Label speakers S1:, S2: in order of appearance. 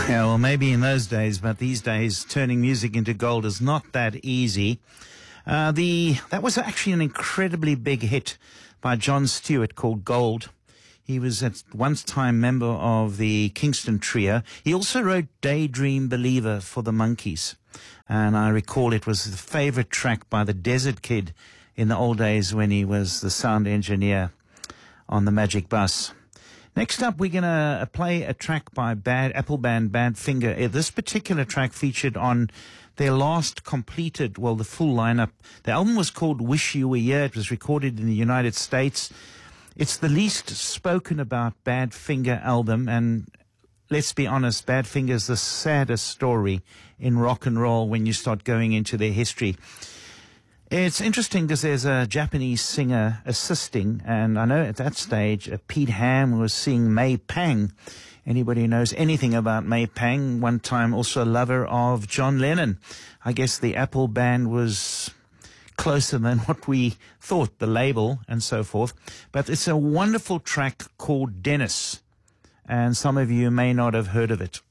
S1: Yeah, well, maybe in those days, but these days, turning music into gold is not that easy. That was actually an incredibly big hit by John Stewart called Gold. He was at one time member of the Kingston Trio. He also wrote Daydream Believer for the Monkees. And I recall it was the favorite track by the Desert Kid in the old days when he was the sound engineer on the Magic Bus. Next up, we're going to play a track by Apple band Badfinger. This particular track featured on their last completed, the full lineup. The album was called Wish You Were Here. It was recorded in the United States. It's the least spoken about Badfinger album, and let's be honest, Badfinger is the saddest story in rock and roll when you start going into their history. It's interesting because there's a Japanese singer assisting, and I know at that stage Pete Ham was seeing May Pang. Anybody who knows anything about May Pang, one time also a lover of John Lennon. I guess the Apple band was closer than what we thought, the label and so forth. But it's a wonderful track called Dennis, and some of you may not have heard of it.